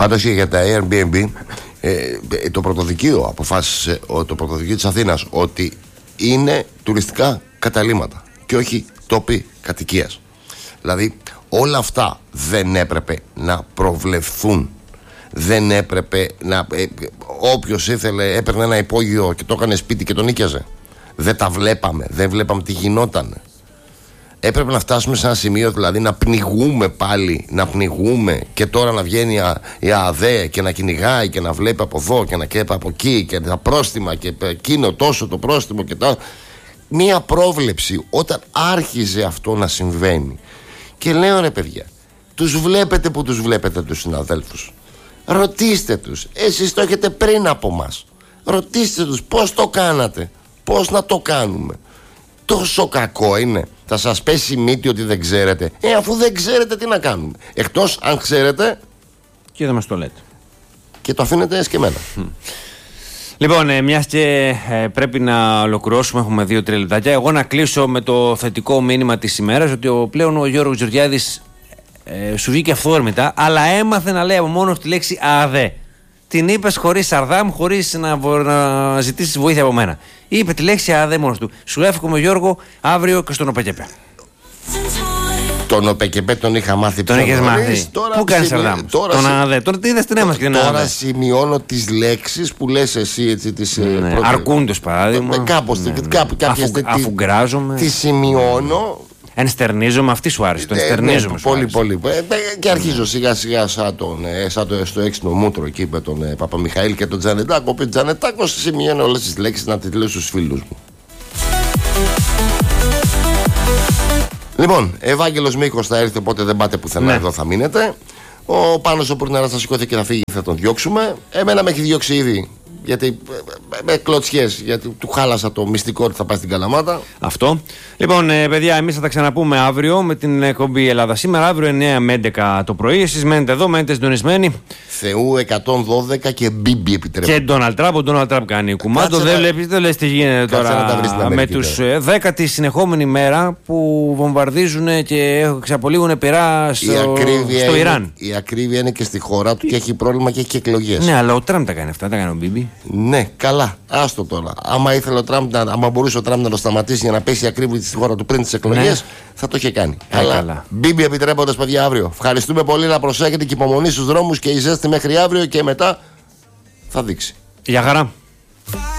Πάντως για τα Airbnb, το πρωτοδικείο αποφάσισε, το πρωτοδικείο της Αθήνας, ότι είναι τουριστικά καταλύματα και όχι τόποι κατοικίας. Δηλαδή όλα αυτά δεν έπρεπε να προβλεφθούν. Δεν έπρεπε να... όποιος ήθελε έπαιρνε ένα υπόγειο και το έκανε σπίτι και το νοίκιαζε. Δεν τα βλέπαμε, δεν βλέπαμε τι γινότανε. Έπρεπε να φτάσουμε σε ένα σημείο, δηλαδή να πνιγούμε πάλι, να πνιγούμε και τώρα να βγαίνει η ΑΔΕ και να κυνηγάει και να βλέπει από εδώ και να καίει από εκεί και τα πρόστιμα και εκείνο τόσο το πρόστιμο και τα... Μία πρόβλεψη όταν άρχιζε αυτό να συμβαίνει. Και λέω ρε παιδιά, τους βλέπετε που τους βλέπετε τους συναδέλφους. Ρωτήστε τους, εσείς το έχετε πριν από μας. Ρωτήστε τους πώς το κάνατε, πώς να το κάνουμε. Τόσο κακό είναι. Θα σας πέσει η μύτη ότι δεν ξέρετε. Αφού δεν ξέρετε τι να κάνουμε. Εκτός αν ξέρετε και δεν μας το λέτε και το αφήνετε εσκεμμένα. Λοιπόν, μιας και πρέπει να ολοκληρώσουμε, έχουμε 2-3 λεπτάκια. Εγώ να κλείσω με το θετικό μήνυμα της ημέρας, ότι πλέον ο Γιώργος Γεωργιάδης σου βγήκε αυθόρμητα, αλλά έμαθε να λέει από μόνος τη λέξη ΑΔΕ. Την είπες χωρίς σαρδάμ, χωρίς να ζητήσεις βοήθεια από μένα. Είπε τη λέξη ΑΔΕ μόνος του. Σου εύχομαι Γιώργο αύριο και στον ΟΠΕΚΕΠΕ. Τον ΟΠΕΚΕΠΕ τον είχα μάθει τον είχες μάθει. Πού κάνεις σαρδάμ? Τον ΑΔΕ. Τώρα τι είδες την έμας και την ΑΔΕ. Τώρα σημειώνω τις λέξεις που λες εσύ έτσι τις αρκούντος παράδειγμα. Κάπως κάποιες αφουγκράζομαι. Τις σημειώνω. Ενστερνίζομαι, αυτή σου άρεσε. Το ενστερνίζομαι. Πολύ. Και αρχίζω σιγά σιγά στο έξινο μούτρο εκεί με τον Παπαμιχαήλ και τον Τζανετάκο. Ο Τζανετάκος σημειώνει όλες τις λέξεις να τις λέω στους φίλους μου. Λοιπόν, Ευάγγελος Μίκος θα έρθει, οπότε δεν πάτε πουθενά, εδώ θα μείνετε. Ο Πάνος ο Πουρναράς θα σηκώθηκε και θα φύγει, θα τον διώξουμε. Εμένα με έχει διώξει ήδη. Γιατί με κλωτσιές, γιατί του χάλασα το μυστικό ότι θα πάει στην Καλαμάτα. Αυτό. Λοιπόν, παιδιά, εμείς θα τα ξαναπούμε αύριο με την εκπομπή Ελλάδα Σήμερα. Αύριο 9 με 11 το πρωί. Εσείς μένετε εδώ, μένετε συντονισμένοι. Θεού 112 και μπίμπι επιτρέπω. Και Ντόναλντ Τραμπ. Ο Ντόναλντ Τραμπ κάνει κουμάντο. Δεν λες τι γίνεται τώρα με τους 10η συνεχόμενη μέρα που βομβαρδίζουν και εξαπολύγουν πυρά στο Ιράν. Η ακρίβεια είναι και στη χώρα του και έχει πρόβλημα και έχει εκλογές. Ναι, αλλά ο Τραμπ τα κάνει αυτά, τα κάνει ο Μπίμπι. Ναι, καλά, άστο τώρα. Άμα μπορούσε ο Τραμπ να το σταματήσει για να πέσει η ακρίβεια στη χώρα του πριν τις εκλογές, θα το είχε κάνει. Καλά. Μπίμπι επιτρέποντας, παιδιά, αύριο. Ευχαριστούμε πολύ, να προσέχετε και υπομονή στους δρόμους και η ζέστη μέχρι αύριο και μετά θα δείξει. Γεια χαρά.